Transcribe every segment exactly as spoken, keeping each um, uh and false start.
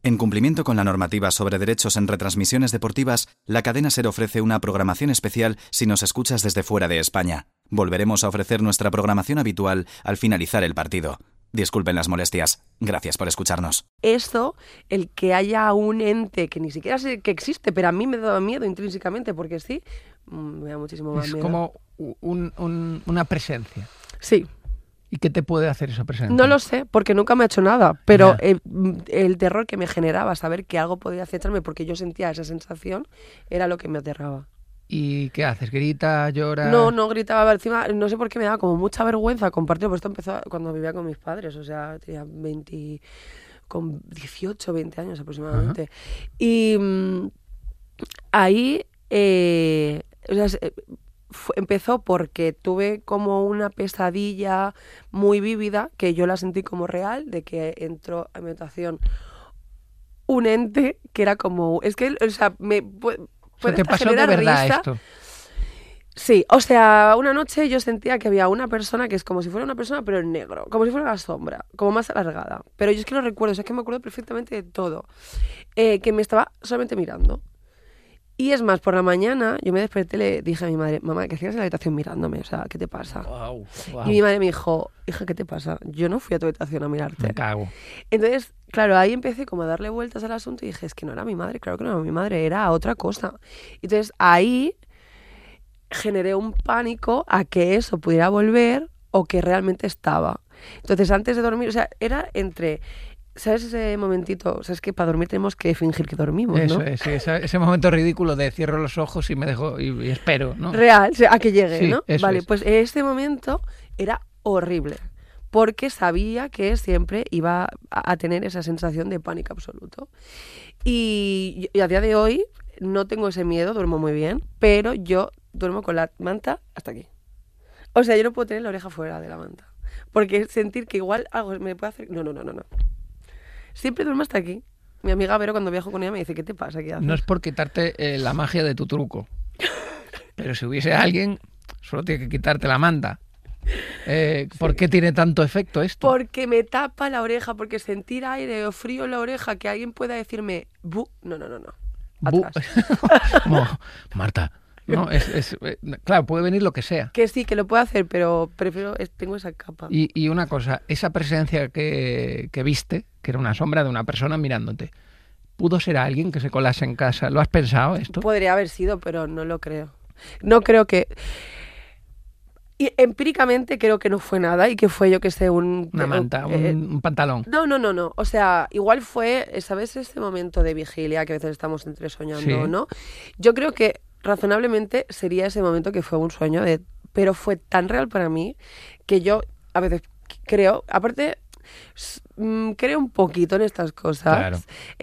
En cumplimiento con la normativa sobre derechos en retransmisiones deportivas, la cadena SER ofrece una programación especial si nos escuchas desde fuera de España. Volveremos a ofrecer nuestra programación habitual al finalizar el partido. Disculpen las molestias. Gracias por escucharnos. Esto, el que haya un ente que ni siquiera sé que existe, pero a mí me da miedo intrínsecamente, porque sí, me da muchísimo más es miedo. Es como un, un, una presencia. Sí. ¿Y qué te puede hacer esa presencia? No lo sé, porque nunca me ha hecho nada, pero el, el terror que me generaba saber que algo podía acecharme porque yo sentía esa sensación era lo que me aterraba. ¿Y qué haces? ¿Gritas? ¿Lloras? No, no gritaba. Encima, no sé por qué me daba como mucha vergüenza compartirlo, porque esto empezó cuando vivía con mis padres, o sea, tenía veinte, con dieciocho, veinte años aproximadamente. Uh-huh. Y mmm, ahí eh, o sea, fue, empezó porque tuve como una pesadilla muy vívida, que yo la sentí como real, de que entró a mi habitación un ente que era como... Es que, o sea, me... O sea, ¿te pasó de verdad risa. Esto? Sí, o sea, una noche yo sentía que había una persona que es como si fuera una persona, pero en negro, como si fuera una sombra, como más alargada. Pero yo es que lo recuerdo, o sea, es que me acuerdo perfectamente de todo. Eh, que me estaba solamente mirando. Y es más, por la mañana yo me desperté y le dije a mi madre, mamá, ¿qué hacías en la habitación mirándome? O sea, ¿qué te pasa? Wow, wow. Y mi madre me dijo, hija, ¿qué te pasa? Yo no fui a tu habitación a mirarte. Me cago. Entonces, claro, ahí empecé como a darle vueltas al asunto y dije, es que no era mi madre, claro que no era mi madre, era otra cosa. Entonces, ahí generé un pánico a que eso pudiera volver o que realmente estaba. Entonces, antes de dormir, o sea, era entre... ¿Sabes ese momentito? O sea, es que para dormir tenemos que fingir que dormimos, ¿no? Eso es, sí, ese, ese momento ridículo de cierro los ojos y me dejo y, y espero, ¿no? Real, o sea, a que llegue, sí, ¿no? Eso vale, es. Pues este momento era horrible, porque sabía que siempre iba a, a tener esa sensación de pánico absoluto. Y, y a día de hoy no tengo ese miedo, duermo muy bien, pero yo duermo con la manta hasta aquí. O sea, yo no puedo tener la oreja fuera de la manta, porque sentir que igual algo me puede hacer... No, no, no, no, no. Siempre duermo hasta aquí. Mi amiga Vero, cuando viajo con ella, me dice, ¿qué te pasa? ¿Qué haces? No es por quitarte eh, la magia de tu truco. Pero si hubiese alguien, solo tiene que quitarte la manta. Eh, sí. ¿Por qué tiene tanto efecto esto? Porque me tapa la oreja, porque sentir aire o frío en la oreja, que alguien pueda decirme, bu, no, no, no, no. Atrás. Como, Marta, no, es, es, claro, puede venir lo que sea. Que sí, que lo puedo hacer, pero prefiero, tengo esa capa. Y, y una cosa, esa presencia que, que viste, que era una sombra de una persona mirándote, ¿pudo ser alguien que se colase en casa? ¿Lo has pensado esto? Podría haber sido, pero no lo creo. No creo que... Y empíricamente creo que no fue nada y que fue, yo que sé, un... Una manta, eh, un, un pantalón. No, no, no, no. O sea, igual fue, ¿sabes? Este momento de vigilia que a veces estamos entre soñando, sí. ¿no? Yo creo que razonablemente sería ese momento que fue un sueño, de, pero fue tan real para mí que yo a veces creo, aparte mmm, creo un poquito en estas cosas, claro.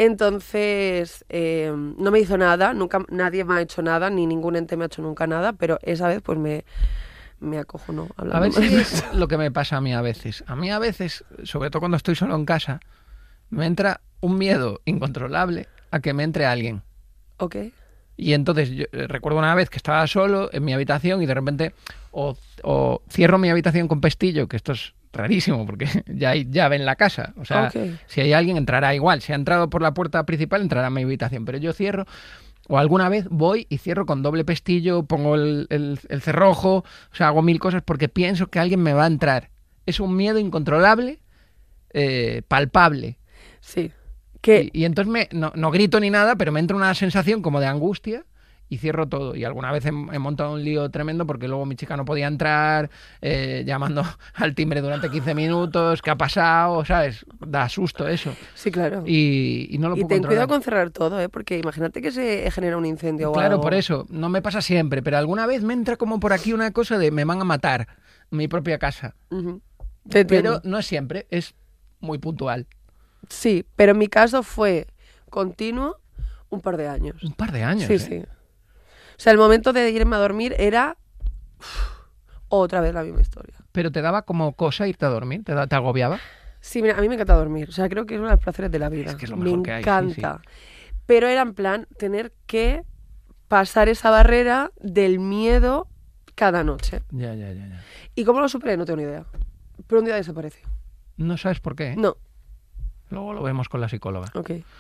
Entonces eh, no me hizo nada, nunca nadie me ha hecho nada, ni ningún ente me ha hecho nunca nada, pero esa vez pues me, me acojonó. A ver si es lo que me pasa a mí a veces. A mí a veces, sobre todo cuando estoy solo en casa, me entra un miedo incontrolable a que me entre alguien. Ok. Y entonces yo recuerdo una vez que estaba solo en mi habitación y de repente o, o cierro mi habitación con pestillo, que esto es rarísimo porque ya hay llave en la casa. O sea, okay. Si hay alguien entrará igual. Si ha entrado por la puerta principal entrará a mi habitación. Pero yo cierro, o alguna vez voy y cierro con doble pestillo, pongo el, el, el cerrojo, o sea, hago mil cosas porque pienso que alguien me va a entrar. Es un miedo incontrolable, eh, palpable. Sí. Que... Y, y entonces me, no, no grito ni nada, pero me entra una sensación como de angustia y cierro todo. Y alguna vez he, he montado un lío tremendo porque luego mi chica no podía entrar, eh, llamando al timbre durante quince minutos, ¿qué ha pasado? ¿Sabes? Da susto eso. Sí, claro. Y, y no lo y puedo ten controlar. Cuidado con cerrar todo, ¿eh? Porque imagínate que se genera un incendio o claro, algo. Por eso. No me pasa siempre, pero alguna vez me entra como por aquí una cosa de me van a matar en mi propia casa. Uh-huh. Te pero no es siempre, es muy puntual. Sí, pero en mi caso fue continuo un par de años. Un par de años, Sí, ¿eh? sí. O sea, el momento de irme a dormir era uf, otra vez la misma historia. ¿Pero te daba como cosa irte a dormir? ¿Te, da, te agobiaba? Sí, mira, a mí me encanta dormir. O sea, creo que es uno de los placeres de la vida. Es que es lo mejor me que hay. encanta. Sí, sí. Pero era en plan tener que pasar esa barrera del miedo cada noche. Ya, ya, ya, ya. ¿Y cómo lo superé? No tengo ni idea. Pero un día desapareció. ¿No sabes por qué? No. Luego lo vemos con la psicóloga. Okay.